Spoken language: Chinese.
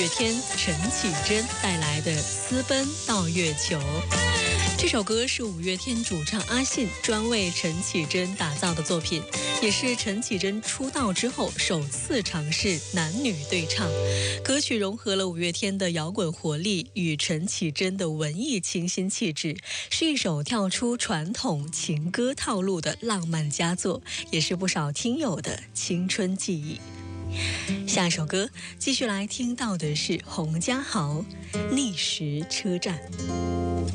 月天陈绮贞带来的《私奔到月球》。这首歌是五月天主唱阿信专为陈绮贞打造的作品，也是陈绮贞出道之后首次尝试男女对唱。歌曲融合了五月天的摇滚活力与陈绮贞的文艺清新气质，是一首跳出传统情歌套路的浪漫佳作，也是不少听友的青春记忆。下一首歌继续来听到的是洪嘉豪《逆时车站》。